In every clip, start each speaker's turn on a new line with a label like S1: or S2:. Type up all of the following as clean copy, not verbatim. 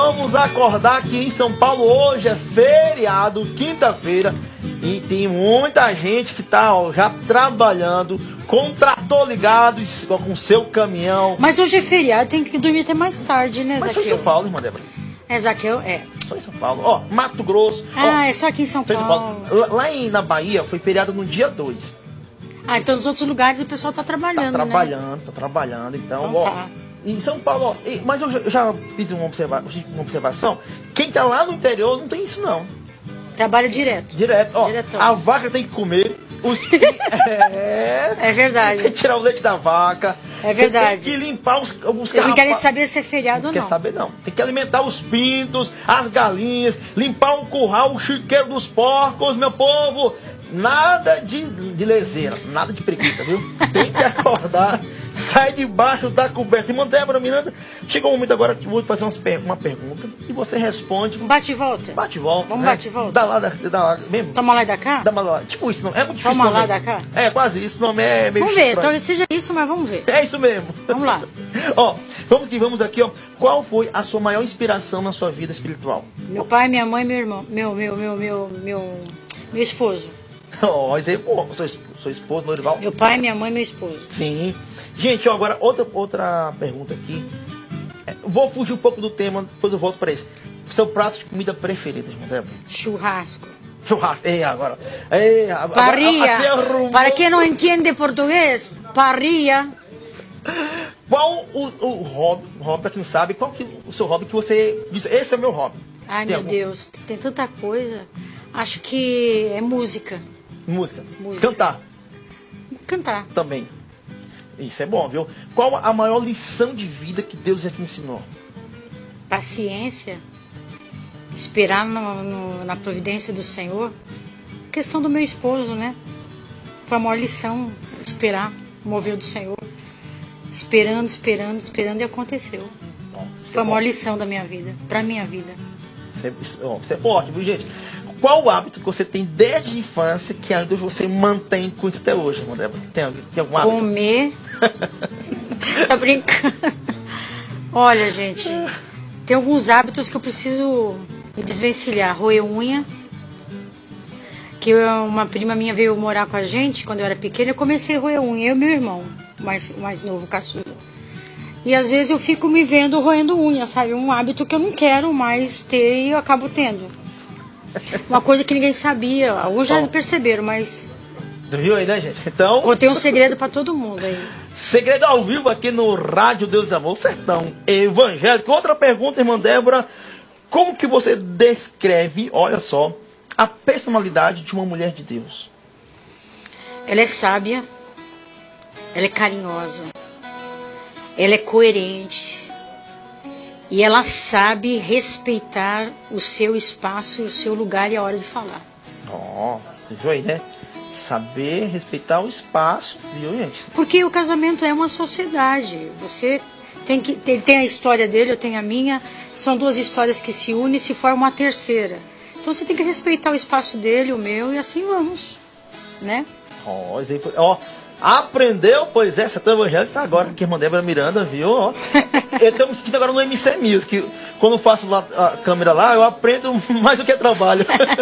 S1: vamos acordar que em São Paulo hoje é feriado, quinta-feira, e tem muita gente que tá já trabalhando, com o trator ligado, com o seu caminhão.
S2: Mas hoje é feriado, tem que dormir até mais tarde, né, Zaqueu?
S1: Mas só em São Paulo, irmã Débora.
S2: É, Zaqueu, é.
S1: Só em São Paulo. Ó, Mato Grosso.
S2: É só aqui em São Paulo.
S1: Lá na Bahia foi feriado no dia 2.
S2: Então nos outros lugares o pessoal tá trabalhando,
S1: Tá trabalhando. Então, ó.
S2: Tá.
S1: Em São Paulo, ó, mas eu já fiz uma observação. Quem tá lá no interior não tem isso, não.
S2: Trabalha direto.
S1: Ó.
S2: Diretão.
S1: A vaca tem que comer.
S2: É verdade.
S1: Tem que tirar o leite da vaca.
S2: É verdade.
S1: Tem que limpar os
S2: Eles não querem saber se é feriado ou não.
S1: Não quer saber, não. Tem que alimentar os pintos, as galinhas, limpar o curral, o chiqueiro dos porcos, meu povo. Nada de leseira, nada de preguiça, viu? Tem que acordar, sai debaixo da coberta. Irmã Débora Miranda, chegou um momento agora que eu vou fazer uma pergunta e você responde.
S2: Bate e volta?
S1: Bate e volta.
S2: Vamos
S1: né?
S2: bate e volta?
S1: Dá lá mesmo.
S2: Toma lá e dá cá?
S1: Dá lá. Tipo isso, não é muito difícil.
S2: Toma lá
S1: e
S2: dá cá?
S1: É, quase isso, não é meio
S2: Vamos ver,
S1: estranho.
S2: talvez seja isso, mas vamos ver.
S1: É isso mesmo.
S2: Vamos lá.
S1: Ó, vamos aqui, ó. Qual foi a sua maior inspiração na sua vida espiritual?
S2: Meu pai, minha mãe, meu irmão, meu esposo.
S1: Ó, isso aí, pô, seu esposo, Norival.
S2: Meu pai, minha mãe, meu esposo.
S1: Sim. Gente, ó, agora outra pergunta aqui. Vou fugir um pouco do tema, depois eu volto para isso. Seu prato de comida preferido, irmão Débora?
S2: Churrasco.
S1: Churrasco.
S2: Parrilla. Para quem não entende português, parrilla.
S1: Qual o hobby, para quem não sabe, qual que o seu hobby que você diz, esse é o meu hobby?
S2: Ai, meu Deus, tem tanta coisa. Acho que é música.
S1: Música.
S2: Cantar.
S1: Também. Isso é bom, viu? Qual a maior lição de vida que Deus já te ensinou?
S2: Paciência. Esperar na providência do Senhor. Questão do meu esposo, né? Foi a maior lição. Esperar o mover do Senhor. Esperando e aconteceu.
S1: Bom,
S2: foi a maior lição da minha vida. Pra minha vida.
S1: Você é forte, viu, gente? Qual o hábito que você tem desde a infância que ainda você mantém com isso até hoje, irmã Débora? Tem algum hábito?
S2: Comer. Tá brincando. Olha, gente, tem alguns hábitos que eu preciso me desvencilhar. Roer unha. Que uma prima minha veio morar com a gente quando eu era pequena. Eu comecei a roer unha. Eu e meu irmão, mais novo, caçula. E às vezes eu fico me vendo roendo unha, sabe? Um hábito que eu não quero mais ter e eu acabo tendo. Uma coisa que ninguém sabia. Alguns já perceberam, mas...
S1: Viu aí, né, gente? Então...
S2: Contei um segredo pra todo mundo aí.
S1: Segredo ao vivo aqui no Rádio Deus e Amor, Sertão Evangélico. Outra pergunta, irmã Débora. Como que você descreve, olha só, a personalidade de uma mulher de Deus?
S2: Ela é sábia. Ela é carinhosa. Ela é coerente. E ela sabe respeitar o seu espaço, o seu lugar e a hora de falar.
S1: Você viu aí, né? Saber respeitar o espaço, viu, gente?
S2: Porque o casamento é uma sociedade. Você tem que... Ele tem a história dele, eu tenho a minha. São duas histórias que se unem e se formam uma terceira. Então você tem que respeitar o espaço dele, o meu, e assim vamos. Né?
S1: Aprendeu? Pois é, Sertão Evangélico tá agora aqui, irmã Débora Miranda, viu? Ó. Eu estou me sentindo agora no MC Music, que quando eu faço lá, a câmera lá, eu aprendo mais do que trabalho.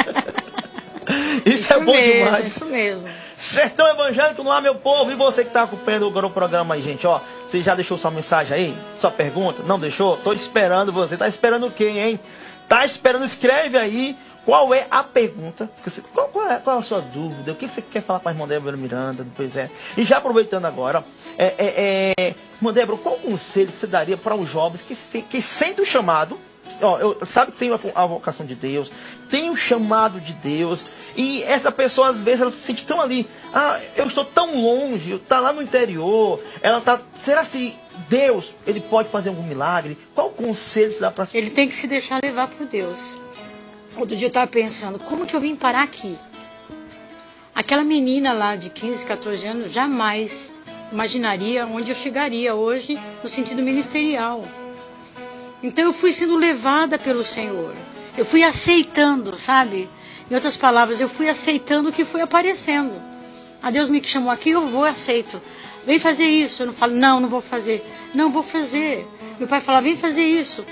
S1: Isso é bom
S2: mesmo,
S1: demais.
S2: Isso mesmo.
S1: Sertão Evangélico no ar, meu povo. E você que está acompanhando agora o programa aí, gente, ó. Você já deixou sua mensagem aí? Sua pergunta? Não deixou? Tô esperando você. Tá esperando o quê, hein? Tá esperando? Escreve aí. Qual é a pergunta? Qual é a sua dúvida? O que você quer falar para a irmã Débora Miranda? Pois é. E já aproveitando agora, irmã Débora, qual conselho que você daria para os jovens que sentem o chamado? Sabe que tem a vocação de Deus, tem o chamado de Deus, e essa pessoa às vezes ela se sente tão ali, eu estou tão longe, tá lá no interior, será se Deus, ele pode fazer algum milagre? Qual conselho você dá para...
S2: Ele tem que se deixar levar por Deus. Outro dia eu estava pensando, como que eu vim parar aqui? Aquela menina lá de 15, 14 anos jamais imaginaria onde eu chegaria hoje no sentido ministerial. Então eu fui sendo levada pelo Senhor. Eu fui aceitando, sabe? Em outras palavras, eu fui aceitando o que foi aparecendo. Deus me chamou aqui, eu vou, aceito. Vem fazer isso. Eu não falo, não vou fazer. Não, vou fazer. Meu pai fala, vem fazer isso.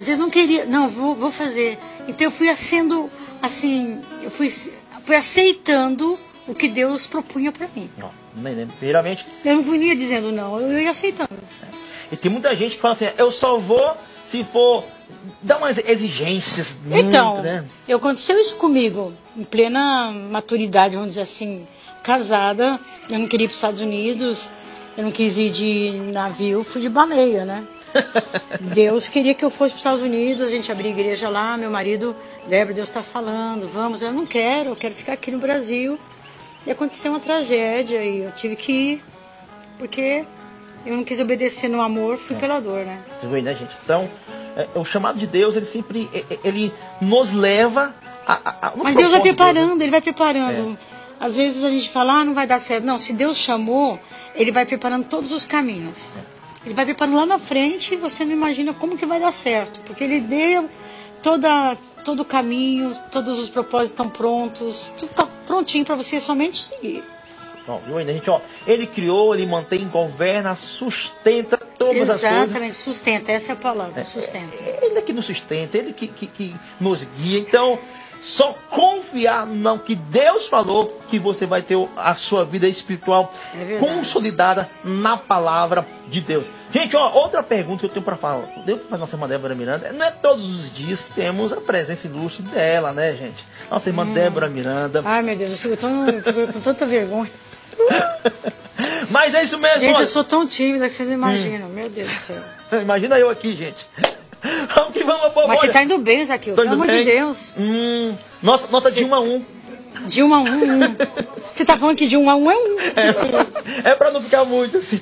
S2: Às vezes não queria, não, vou fazer. Então eu fui sendo, assim, eu fui aceitando o que Deus propunha para mim.
S1: Primeiramente...
S2: Eu não vinha dizendo não, eu ia aceitando.
S1: E tem muita gente que fala assim, eu só vou se for... Dá umas exigências muito,
S2: então,
S1: né?
S2: Aconteceu isso comigo, em plena maturidade, vamos dizer assim, casada. Eu não queria ir para os Estados Unidos, eu não quis ir de navio, fui de baleia, né? Deus queria que eu fosse para os Estados Unidos, a gente abria igreja lá, meu marido, Débora, Deus está falando, vamos. Eu não quero, eu quero ficar aqui no Brasil. E aconteceu uma tragédia e eu tive que ir, porque eu não quis obedecer no amor, fui pela dor, né?
S1: Você vê, né, gente? Então, o chamado de Deus, ele sempre ele nos leva a
S2: Mas Deus vai preparando, Ele vai preparando. Às vezes a gente fala, não vai dar certo. Não, se Deus chamou, Ele vai preparando todos os caminhos. Ele vai preparando lá na frente e você não imagina como que vai dar certo. Porque Ele deu todo o caminho, todos os propósitos estão prontos, tudo está prontinho para você somente seguir.
S1: Bom, viu ainda, gente, Ele criou, Ele mantém, governa, sustenta todas as coisas.
S2: Exatamente, sustenta, essa é a palavra, sustenta.
S1: Ele é que nos sustenta, Ele que nos guia. Então, só confiar no que Deus falou, que você vai ter a sua vida espiritual consolidada na palavra de Deus. Gente, outra pergunta que eu tenho para falar. Deu para nossa irmã Débora Miranda. Não é todos os dias que temos a presença ilustre dela, né, gente? Nossa irmã Débora Miranda.
S2: Ai, meu Deus, eu fico com tanta vergonha.
S1: Mas é isso mesmo.
S2: Gente, eu sou tão tímida que vocês não imaginam. Meu Deus do céu.
S1: Imagina eu aqui, gente. Vamos que vamos, povo.
S2: Mas você tá indo bem, Zaqueu, pelo amor de Deus.
S1: Nota de 1 a 1.
S2: De 1 a 1, 1. Você tá falando que de 1 a 1 é 1.
S1: É pra não ficar muito assim.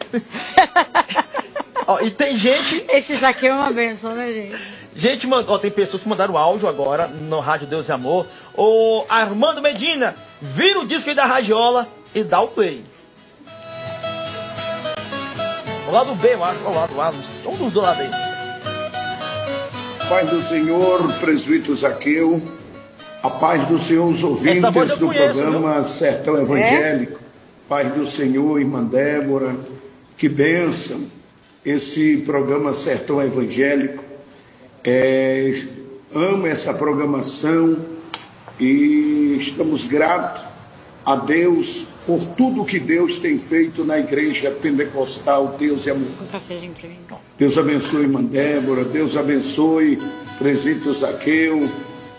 S1: E tem gente...
S2: Esse Zaqueu é uma benção, né, gente?
S1: Gente, tem pessoas que mandaram áudio agora no Rádio Deus e Amor. O Armando Medina, vira o disco aí da radiola e dá o play. O lado B, eu acho. O lado A. Um dos lados aí.
S3: Paz do Senhor, presbítero Zaqueu. A paz do Senhor, os ouvintes do programa Sertão Evangélico. Paz do Senhor, irmã Débora. Que bênção. Esse programa Sertão Evangélico. Amo essa programação e estamos gratos a Deus por tudo que Deus tem feito na Igreja Pentecostal Deus e Amor. Deus abençoe, irmã Débora. Deus abençoe, presbítero Zaqueu.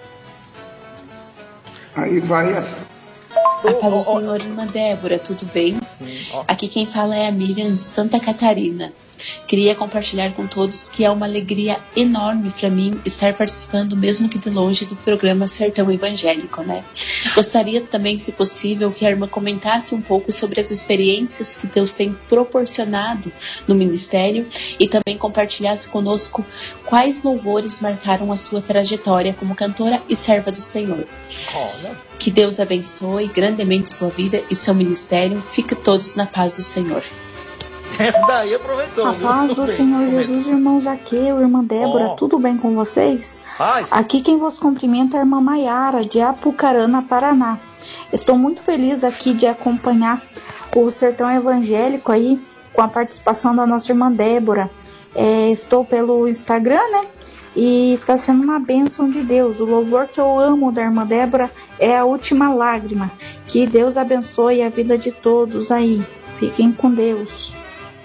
S3: Aí vai assim.
S4: A paz do Senhor, irmã Débora, tudo bem? Aqui quem fala é a Miriam de Santa Catarina. Queria compartilhar com todos que é uma alegria enorme para mim estar participando, mesmo que de longe, do programa Sertão Evangélico, né? Gostaria também, se possível, que a irmã comentasse um pouco sobre as experiências que Deus tem proporcionado no ministério e também compartilhasse conosco quais louvores marcaram a sua trajetória como cantora e serva do Senhor. Que Deus abençoe grandemente sua vida e seu ministério. Fiquem todos na paz do Senhor.
S1: Essa daí aproveitou.
S5: A paz do Senhor Jesus, irmão Zaqueu, irmã Débora, tudo bem com vocês? Aqui quem vos cumprimenta é a irmã Maiara, de Apucarana, Paraná. Estou muito feliz aqui de acompanhar o Sertão Evangélico aí, com a participação da nossa irmã Débora. Estou pelo Instagram, né? E está sendo uma bênção de Deus. O louvor que eu amo da irmã Débora é A Última Lágrima. Que Deus abençoe a vida de todos aí. Fiquem com Deus.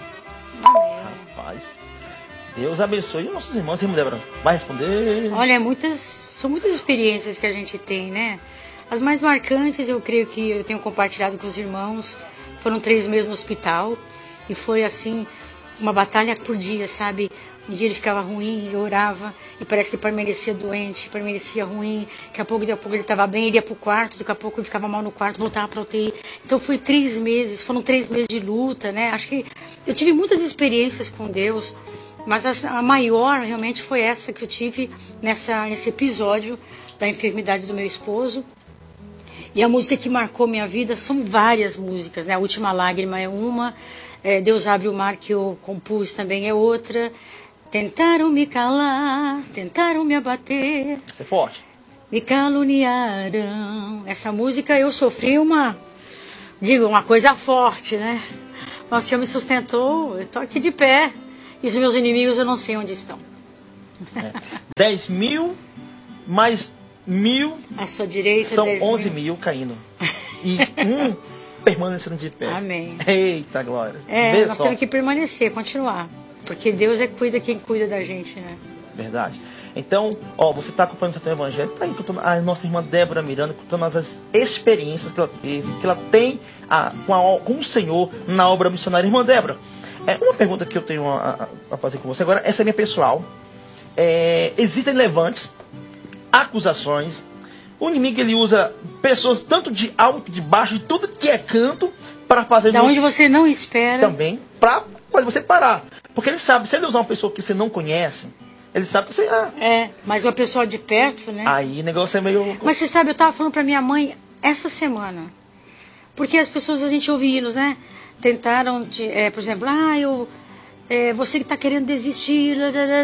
S1: Rapaz, Deus abençoe os nossos irmãos. Irmã Débora, vai responder?
S2: Olha, são muitas experiências que a gente tem, né? As mais marcantes, eu creio que eu tenho compartilhado com os irmãos. Foram 3 meses no hospital. E foi assim, uma batalha por dia, sabe? Um dia ele ficava ruim, eu orava, e parece que permanecia doente, permanecia ruim. Daqui a pouco ele estava bem, ele ia para o quarto, daqui a pouco ele ficava mal no quarto, voltava para a UTI. Então foi 3 meses, foram 3 meses de luta, né? Acho que eu tive muitas experiências com Deus, mas a maior realmente foi essa que eu tive nesse episódio da enfermidade do meu esposo. E a música que marcou minha vida são várias músicas, né? A Última Lágrima é uma, Deus Abre o Mar, que eu compus, também é outra. Tentaram me calar, tentaram me abater.
S1: Essa é forte.
S2: Me caluniaram. Essa música eu sofri uma coisa forte, né? Mas o Senhor me sustentou, eu estou aqui de pé. E os meus inimigos eu não sei onde estão.
S1: 10 mil mais 1.000
S2: à sua direita,
S1: são 11 mil caindo. E permanecendo de pé.
S2: Amém.
S1: Eita, glória.
S2: Nós temos que permanecer, continuar. Porque Deus quem cuida da gente, né?
S1: Verdade. Então, você está acompanhando o seu evangelho, está aí contando a nossa irmã Débora Miranda, contando as experiências que ela teve, que ela tem com o Senhor na obra missionária. Irmã Débora, uma pergunta que eu tenho a fazer com você agora, essa é minha pessoal. Existem levantes, acusações. O inimigo, ele usa pessoas tanto de alto, de baixo, de tudo que é canto, para fazer...
S2: Da onde você não espera.
S1: Também, para fazer você parar. Porque ele sabe, se ele usar uma pessoa que você não conhece, ele sabe que você...
S2: mas uma pessoa de perto, né?
S1: Aí o negócio é meio...
S2: Mas você sabe, eu estava falando para minha mãe essa semana. Porque as pessoas, a gente ouve hinos, né? Tentaram, por exemplo, você que está querendo desistir...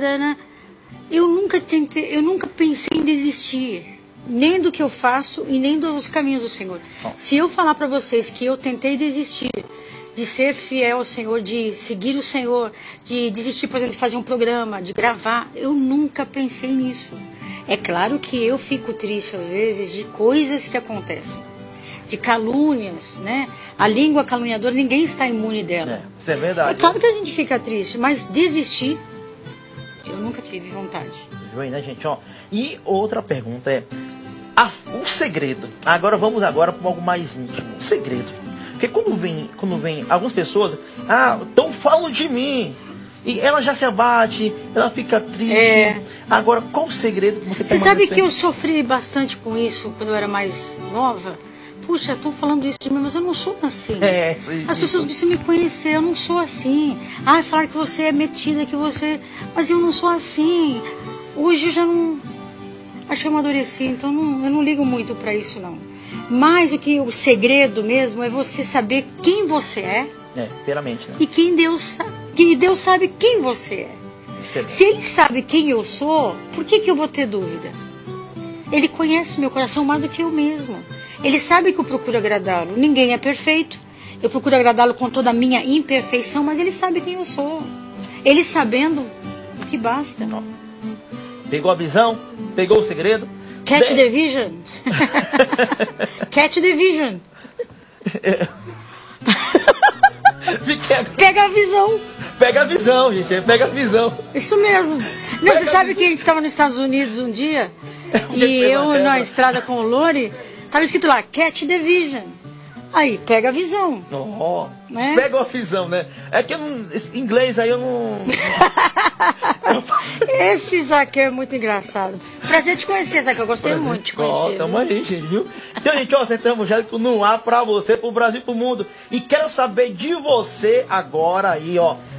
S2: Eu nunca pensei em desistir, nem do que eu faço e nem dos caminhos do Senhor. Se eu falar para vocês que eu tentei desistir de ser fiel ao Senhor, de seguir o Senhor, de desistir, por exemplo, de fazer um programa, de gravar, eu nunca pensei nisso. É claro que eu fico triste às vezes de coisas que acontecem, de calúnias, né? A língua caluniadora, ninguém está imune dela.
S1: Isso é verdade.
S2: É claro que a gente fica triste, mas desistir... eu nunca tive vontade.
S1: Bem, né, gente? E outra pergunta é... o segredo. Agora vamos para algo mais íntimo. O segredo. Porque quando vem algumas pessoas... então falam de mim. E ela já se abate, ela fica triste. Agora, qual o segredo que você tem?
S2: Você sabe que eu sofri bastante com isso quando eu era mais nova? Puxa, estão falando isso de mim, mas eu não sou assim. As pessoas precisam me conhecer, eu não sou assim. Falaram que você é metida, que você... Mas eu não sou assim. Hoje eu já não... Acho que eu amadureci, então eu não ligo muito para isso, não. Mas o segredo mesmo é você saber quem você é.
S1: Primeiramente, né?
S2: E que Deus sabe quem você é. Se Ele sabe quem eu sou, por que eu vou ter dúvida? Ele conhece meu coração mais do que eu mesmo. Ele sabe que eu procuro agradá-lo. Ninguém é perfeito. Eu procuro agradá-lo com toda a minha imperfeição, mas Ele sabe quem eu sou. Ele sabendo, o que basta.
S1: Pegou a visão? Pegou o segredo?
S2: Catch the vision. Catch the vision. Pega a visão.
S1: Pega a visão, gente. Pega a visão.
S2: Isso mesmo. Não, você sabe que a gente estava nos Estados Unidos um dia e eu na estrada com o Lori, estava escrito lá, Catch the vision. Aí, pega a visão.
S1: Né? Pega a visão, né? É que em inglês aí eu não...
S2: Esse Zaqueu é muito engraçado. Prazer te conhecer, Zaqueu. Eu gostei muito de te conhecer.
S1: Tamo aí, gente, viu? Então, gente, você estamos já no ar pra você, pro Brasil e pro mundo. E quero saber de você agora aí,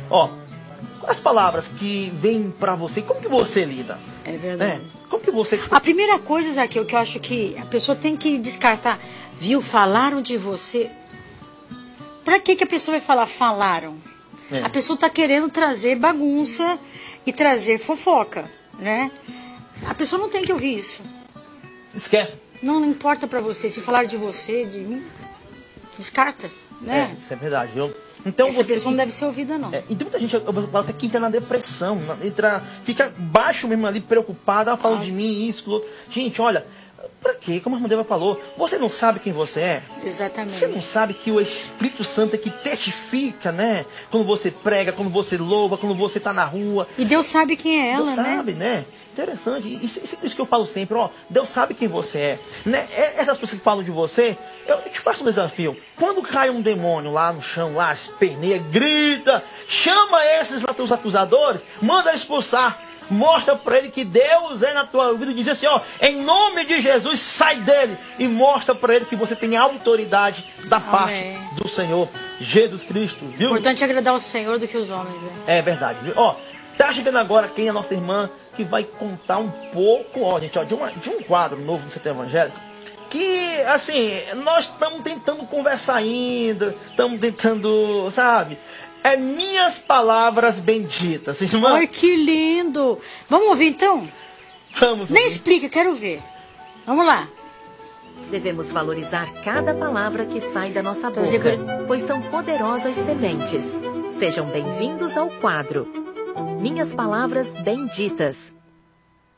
S1: as palavras que vêm pra você, como que você lida?
S2: É verdade.
S1: Como que você...
S2: A primeira coisa, Zaqueu, que eu acho que a pessoa tem que descartar, falaram de você. Pra que a pessoa vai falar falaram? A pessoa está querendo trazer bagunça e trazer fofoca, né? A pessoa não tem que ouvir isso.
S1: Esquece.
S2: Não importa para você. Se falar de você, de mim, descarta, né?
S1: Isso é verdade, viu? Então,
S2: essa pessoa não deve ser ouvida, não.
S1: Então muita gente fala que entra na depressão, fica baixo mesmo ali, preocupada, falando de mim, isso, outro. Gente, olha... Pra quê? Como a irmã Débora falou, você não sabe quem você é?
S2: Exatamente.
S1: Você não sabe que o Espírito Santo é que testifica, né? Quando você prega, quando você louva, quando você tá na rua.
S2: E Deus sabe quem é ela,
S1: Deus sabe, né? Interessante. Isso que eu falo sempre, Deus sabe quem você é. Né? Essas pessoas que falam de você, eu te faço um desafio. Quando cai um demônio lá no chão, lá, esperneia, grita, chama esses lá teus acusadores, manda expulsar. Mostra para ele que Deus é na tua vida e diz assim, em nome de Jesus, sai dele. E mostra para ele que você tem autoridade da parte do Senhor Jesus Cristo, viu?
S2: Importante agradar o Senhor do que os homens, né?
S1: É verdade, viu? Tá chegando agora quem é a nossa irmã que vai contar um pouco, gente, de um quadro novo no Setor Evangélico. Que, assim, nós estamos tentando conversar ainda, estamos tentando, sabe... minhas palavras benditas, irmã.
S2: Ai, que lindo. Vamos ouvir, então?
S1: Vamos ouvir.
S2: Nem explica, quero ver. Vamos lá.
S6: Devemos valorizar cada palavra que sai da nossa boca, pois são poderosas sementes. Sejam bem-vindos ao quadro Minhas Palavras Benditas.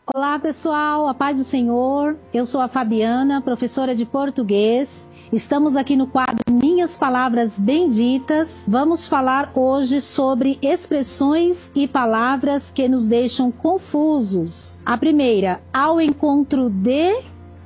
S7: Olá pessoal, a paz do Senhor. Eu sou a Fabiana, professora de português. Estamos aqui no quadro Minhas Palavras Benditas. Vamos falar hoje sobre expressões e palavras que nos deixam confusos. A primeira, ao encontro de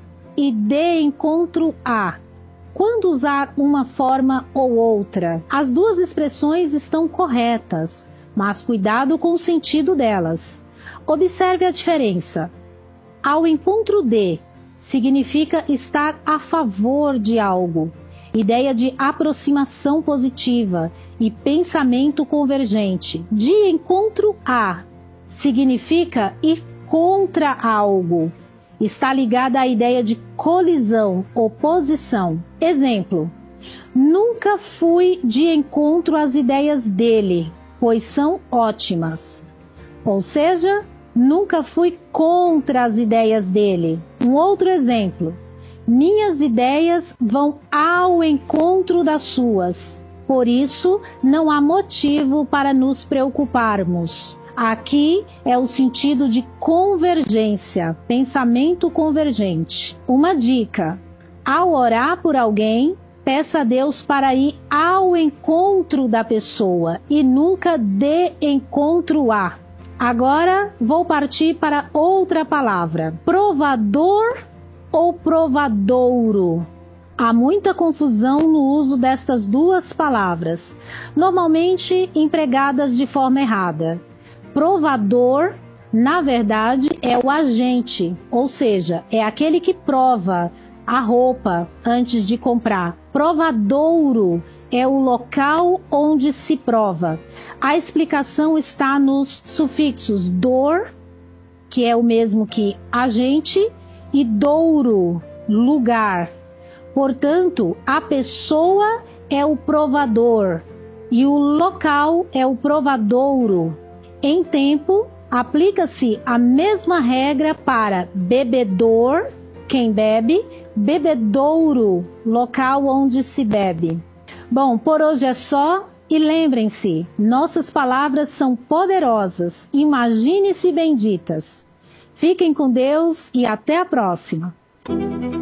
S7: e de encontro a. Quando usar uma forma ou outra? As duas expressões estão corretas, mas cuidado com o sentido delas. Observe a diferença. Ao encontro de significa estar a favor de algo, ideia de aproximação positiva e pensamento convergente. De encontro a significa ir contra algo, está ligada à ideia de colisão, oposição. Exemplo: nunca fui de encontro às ideias dele, pois são ótimas. Ou seja, nunca fui contra as ideias dele. Um outro exemplo: minhas ideias vão ao encontro das suas. Por isso, não há motivo para nos preocuparmos. Aqui é o sentido de convergência, pensamento convergente. Uma dica: ao orar por alguém, peça a Deus para ir ao encontro da pessoa e nunca de encontro a. Agora vou partir para outra palavra. Provador ou provadouro? Há muita confusão no uso destas duas palavras, normalmente empregadas de forma errada. Provador, na verdade, é o agente, ou seja, é aquele que prova a roupa antes de comprar. Provadouro é o local onde se prova. A explicação está nos sufixos dor, que é o mesmo que agente, e douro, lugar. Portanto, a pessoa é o provador e o local é o provadouro. Em tempo, aplica-se a mesma regra para bebedor, quem bebe, bebedouro, local onde se bebe. Bom, por hoje é só, e lembrem-se, nossas palavras são poderosas, imagine-se benditas. Fiquem com Deus e até a próxima.